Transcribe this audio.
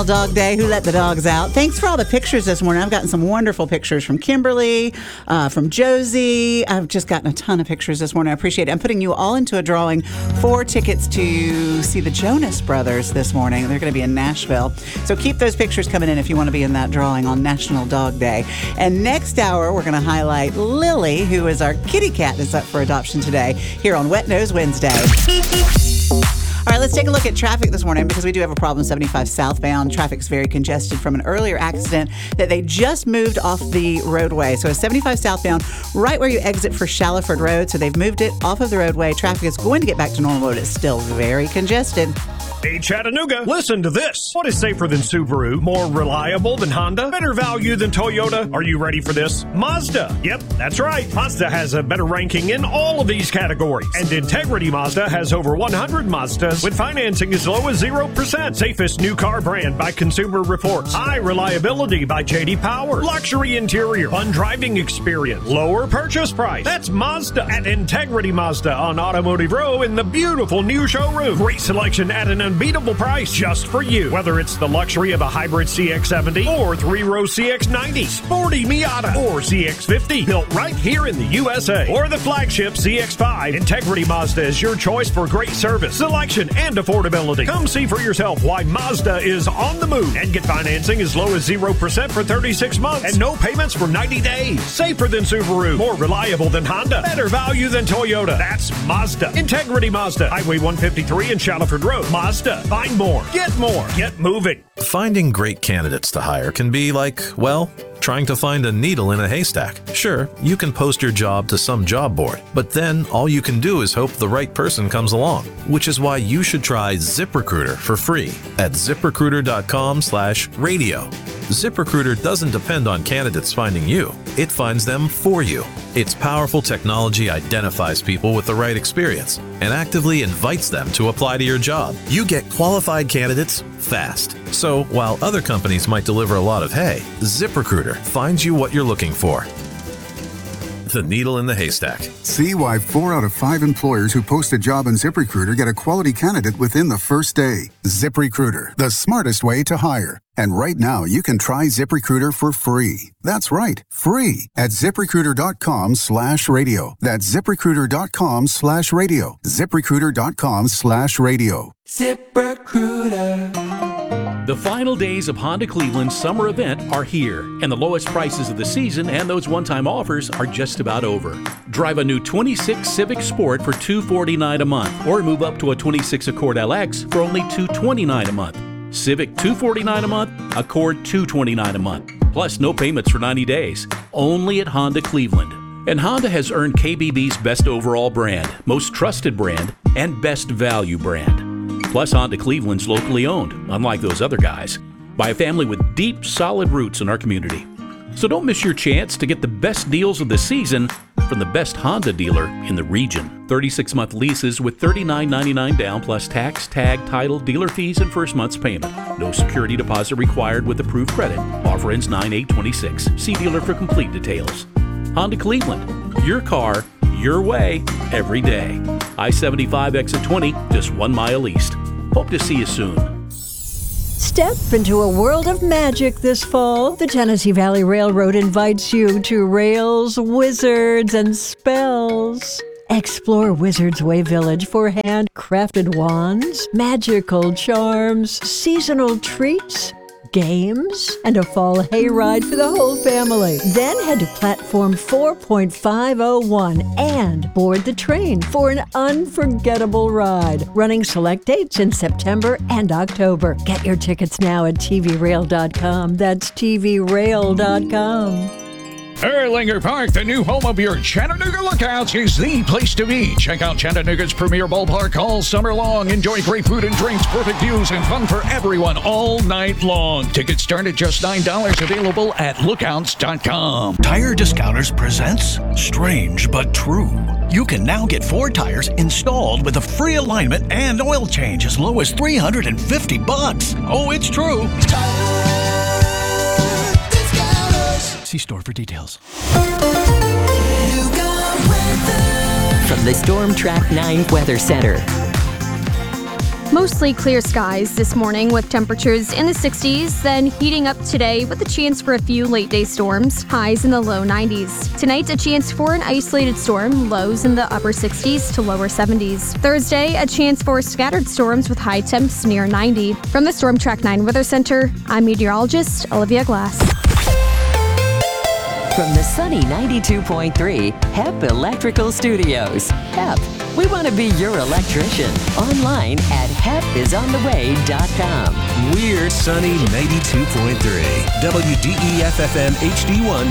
Dog Day. Who let the dogs out? Thanks for all the pictures this morning. I've gotten some wonderful pictures from Kimberly, from Josie. I've just gotten a ton of pictures this morning. I appreciate it. I'm putting you all into a drawing for tickets to see the Jonas Brothers this morning. They're going to be in Nashville. So keep those pictures coming in if you want to be in that drawing on National Dog Day. And next hour, we're going to highlight Lily, who is our kitty cat that's up for adoption today, here on Wet Nose Wednesday. All right, let's take a look at traffic this morning because we do have a problem 75 southbound. Traffic's very congested from an earlier accident that they just moved off the roadway. So 75 southbound, right where you exit for Shallowford Road. So they've moved it off of the roadway. Traffic is going to get back to normal, but it's still very congested. Hey, Chattanooga, listen to this. What is safer than Subaru? More reliable than Honda? Better value than Toyota? Are you ready for this? Mazda. Yep, that's right. Mazda has a better ranking in all of these categories. And Integrity Mazda has over 100 Mazdas with financing as low as 0%. Safest new car brand by Consumer Reports. High reliability by J.D. Power. Luxury interior. Fun driving experience. Lower purchase price. That's Mazda at Integrity Mazda on Automotive Row in the beautiful new showroom. Great selection at an unbeatable price just for you. Whether it's the luxury of a hybrid CX-70 or three-row CX-90, sporty Miata or CX-50, built right here in the USA, or the flagship CX-5, Integrity Mazda is your choice for great service, selection, and affordability. Come see for yourself why Mazda is on the move and get financing as low as 0% for 36 months and no payments for 90 days. Safer than Subaru, more reliable than Honda, better value than Toyota. That's Mazda. Integrity Mazda, Highway 153 and Shallowford Road. Mazda. Find more. Get more. Get moving. Finding great candidates to hire can be like, well, trying to find a needle in a haystack. Sure, you can post your job to some job board, but then all you can do is hope the right person comes along, which is why you should try ZipRecruiter for free at ZipRecruiter.com/radio. ZipRecruiter doesn't depend on candidates finding you. It finds them for you. Its powerful technology identifies people with the right experience and actively invites them to apply to your job. You get qualified candidates fast. So while other companies might deliver a lot of hay, ZipRecruiter finds you what you're looking for. The needle in the haystack. See why 4 out of 5 employers who post a job on ZipRecruiter get a quality candidate within the first day. ZipRecruiter, the smartest way to hire. And right now, you can try ZipRecruiter for free. That's right, free at ZipRecruiter.com/radio. That's ZipRecruiter.com/radio. ZipRecruiter.com/radio. ZipRecruiter. The final days of Honda Cleveland's summer event are here, and the lowest prices of the season and those one-time offers are just about over. Drive a new 26 Civic Sport for $249 a month, or move up to a 26 Accord LX for only $229 a month. Civic $249 a month, Accord $229 a month. Plus no payments for 90 days. Only at Honda Cleveland. And Honda has earned KBB's Best Overall Brand, Most Trusted Brand, and Best Value Brand. Plus Honda Cleveland's locally owned, unlike those other guys, by a family with deep, solid roots in our community. So don't miss your chance to get the best deals of the season from the best Honda dealer in the region. 36-month leases with $39.99 down plus tax, tag, title, dealer fees, and first month's payment. No security deposit required with approved credit. Offer ends 9/8/26. See dealer for complete details. Honda Cleveland. Your car, your way, every day. I-75 exit 20, just 1 mile east. Hope to see you soon. Step into a world of magic this fall. The Tennessee Valley Railroad invites you to Rails, Wizards, and Spells. Explore Wizards Way Village for handcrafted wands, magical charms, seasonal treats, games, and a fall hayride for the whole family. Then head to platform 4.501 and board the train for an unforgettable ride. Running select dates in September and October. Get your tickets now at tvrail.com. That's tvrail.com. Erlanger Park, the new home of your Chattanooga Lookouts, is the place to be. Check out Chattanooga's premier ballpark all summer long. Enjoy great food and drinks, perfect views, and fun for everyone all night long. Tickets start at just $9, available at lookouts.com. Tire Discounters presents Strange But True. You can now get 4 tires installed with a free alignment and oil change as low as $350. Oh, it's true. See store for details. From the Storm Track 9 Weather Center. Mostly clear skies this morning with temperatures in the 60s, then heating up today with a chance for a few late-day storms, highs in the low 90s. Tonight, a chance for an isolated storm, lows in the upper 60s to lower 70s. Thursday, a chance for scattered storms with high temps near 90. From the Storm Track 9 Weather Center, I'm meteorologist Olivia Glass. From the sunny 92.3 HEP Electrical Studios. HEP, we want to be your electrician. Online at hepisontheway.com. We're sunny 92.3 WDEF-FM HD1